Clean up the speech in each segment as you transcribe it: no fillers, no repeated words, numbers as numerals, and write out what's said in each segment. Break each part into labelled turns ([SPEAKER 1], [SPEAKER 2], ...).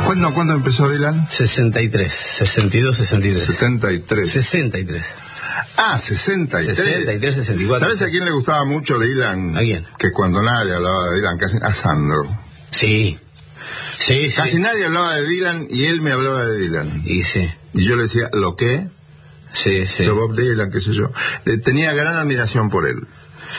[SPEAKER 1] ¿Cuándo empezó Dylan?
[SPEAKER 2] 63, 62, 63.
[SPEAKER 1] 73.
[SPEAKER 2] 63.
[SPEAKER 1] Ah, 63.
[SPEAKER 2] 63, 64.
[SPEAKER 1] ¿Sabes a quién le gustaba mucho Dylan?
[SPEAKER 2] ¿A quién?
[SPEAKER 1] Que cuando nadie hablaba de Dylan, casi a Sandro.
[SPEAKER 2] Sí. Sí,
[SPEAKER 1] Casi
[SPEAKER 2] sí.
[SPEAKER 1] nadie hablaba de Dylan y él me hablaba de Dylan.
[SPEAKER 2] Y sí.
[SPEAKER 1] Y yo le decía, ¿lo qué?
[SPEAKER 2] Sí, sí.
[SPEAKER 1] Yo, Bob Dylan, qué sé yo. Tenía gran admiración por él.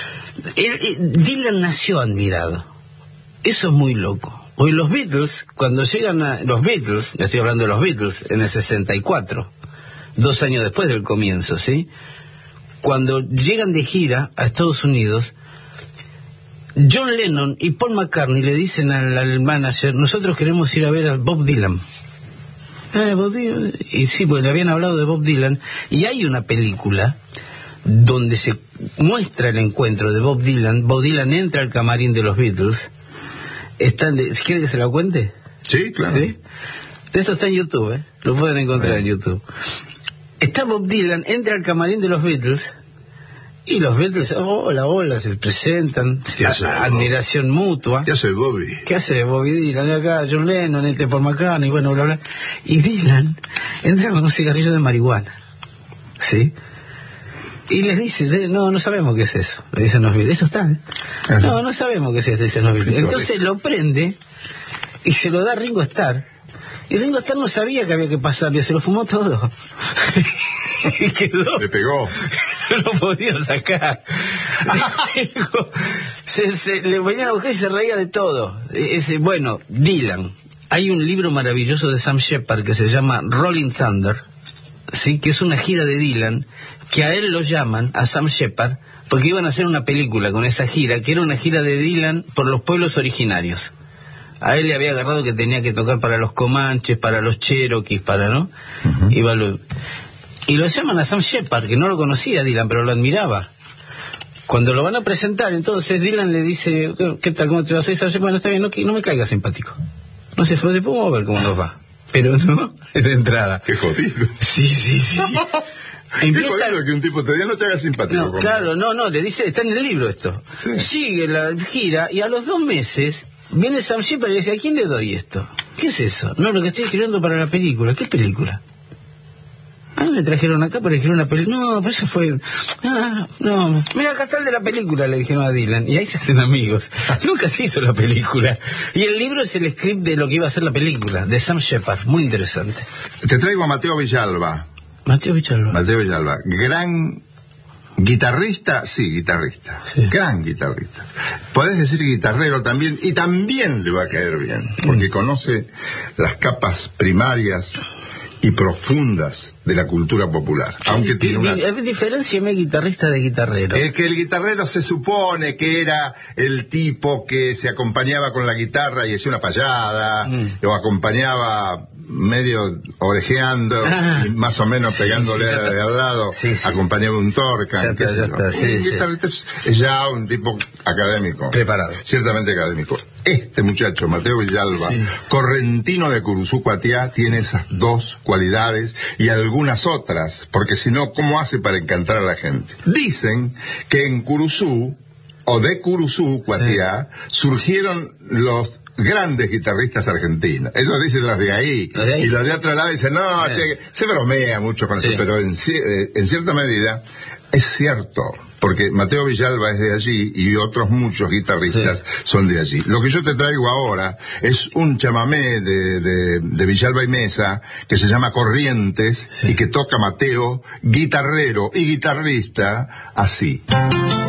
[SPEAKER 2] Dylan nació admirado. Eso es muy loco. Hoy los Beatles, cuando llegan a... Los Beatles, ya estoy hablando de los Beatles, en el 64, 2 años después del comienzo, ¿sí? Cuando llegan de gira a Estados Unidos, John Lennon y Paul McCartney le dicen al manager, nosotros queremos ir a ver a Bob Dylan. Bob Dylan. Y sí, porque le habían hablado de Bob Dylan. Y hay una película donde se muestra el encuentro de Bob Dylan. Bob Dylan entra al camarín de los Beatles. ¿Quiere que se lo cuente?
[SPEAKER 1] Sí, claro.
[SPEAKER 2] ¿Sí? Eso está en YouTube, ¿eh? Lo pueden encontrar en YouTube. Está Bob Dylan, entra al camarín de los Beatles, y los Beatles, hola, se presentan, admiración mutua.
[SPEAKER 1] ¿Qué hace Bobby?
[SPEAKER 2] ¿Qué hace Bobby Dylan? Acá John Lennon, por McCartney, bueno, bla, bla. Y Dylan entra con un cigarrillo de marihuana, ¿sí? Y les dice, no sabemos qué es eso, le dicen los Beatles. Eso está, ¿eh? No sabemos qué es eso, dicen los Beatles. Entonces lo prende y se lo da a Ringo Starr. Y Ringo Starr no sabía que había que pasarle, se lo fumó todo. Y quedó.
[SPEAKER 1] Le pegó.
[SPEAKER 2] No lo podían sacar. Le venían a buscar y se reía de todo. Bueno, Dylan. Hay un libro maravilloso de Sam Shepard que se llama Rolling Thunder, ¿sí? Que es una gira de Dylan, que a él lo llaman, a Sam Shepard, porque iban a hacer una película con esa gira, que era una gira de Dylan por los pueblos originarios. A él le había agarrado que tenía que tocar para los comanches, para los cherokees, ¿no? Uh-huh. Y lo llaman a Sam Shepard, que no lo conocía Dylan, pero lo admiraba. Cuando lo van a presentar, entonces Dylan le dice, ¿qué tal, cómo te vas a ir? Bueno, está bien, no me caiga simpático. No se fue, después vamos a ver cómo nos va. Pero no, es de entrada.
[SPEAKER 1] Qué jodido.
[SPEAKER 2] Sí.
[SPEAKER 1] Empieza... Qué jodido que un tipo te diga, no te haga simpático.
[SPEAKER 2] No, claro, le dice, está en el libro esto. Sí. Sigue la gira y a los 2 meses viene Sam Shepard y le dice, ¿a quién le doy esto? ¿Qué es eso? No, lo que estoy escribiendo para la película. ¿Qué película? Me trajeron acá para escribir una película. No, pero eso fue... no. Mira, acá está el de la película, le dijeron a Dylan. Y ahí se hacen amigos. Nunca se hizo la película. Y el libro es el script de lo que iba a ser la película, de Sam Shepard. Muy interesante.
[SPEAKER 1] Te traigo a Mateo Villalba.
[SPEAKER 2] Mateo Villalba.
[SPEAKER 1] Gran guitarrista, sí, guitarrista. Sí. Gran guitarrista. Podés decir guitarrero también, y también le va a caer bien, porque conoce las capas primarias y profundas de la cultura popular. Aunque tiene una...
[SPEAKER 2] Diferenciame guitarrista de guitarrero.
[SPEAKER 1] Es que el guitarrero se supone que era el tipo que se acompañaba con la guitarra y hacía una payada, o acompañaba medio orejeando, y más o menos pegándole de al lado, acompañaba un Torcan.
[SPEAKER 2] Ya está,
[SPEAKER 1] guitarrista es ya un tipo académico.
[SPEAKER 2] Preparado.
[SPEAKER 1] Ciertamente académico. Este muchacho, Mateo Villalba, correntino de Curuzú, Cuatiá, tiene esas 2 cualidades y algunas otras, porque si no, ¿cómo hace para encantar a la gente? Dicen que en Curuzú, o de Curuzú, Cuatiá, surgieron los grandes guitarristas argentinos. Eso dicen los de ahí. Y los de otro lado dicen, no, se bromea mucho con eso, pero en cierta medida es cierto, porque Mateo Villalba es de allí y otros muchos guitarristas son de allí. Lo que yo te traigo ahora es un chamamé de Villalba y Mesa que se llama Corrientes y que toca Mateo, guitarrero y guitarrista, así.